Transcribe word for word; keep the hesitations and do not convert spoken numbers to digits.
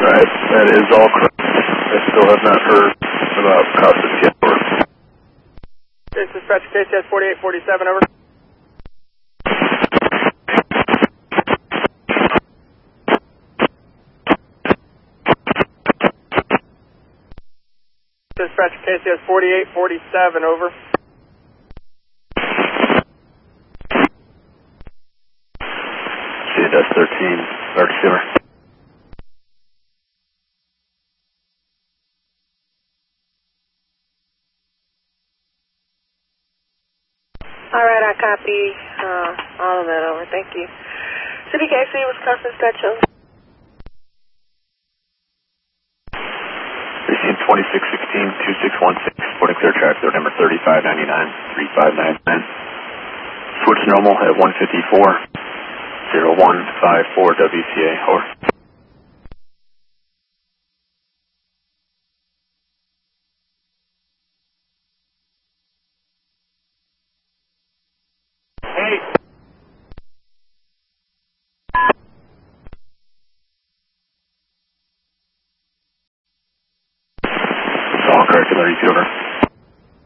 Right, that is all correct. I still have not heard about Costas yet. This is dispatch K C S forty-eight forty-seven, over. Dispatch K C S forty-eight forty-seven, over. C S thirteen, emergency, over. Alright, I copy uh, all of that, over. Thank you. City K C, Wisconsin dispatch, over. Receive twenty-six sixteen two six one six, reporting clear track, third number thirty-five ninety-nine three five nine nine. Switch normal at one fifty-four zero one five four W C A, over. Hey. All correct, thirty-two, over.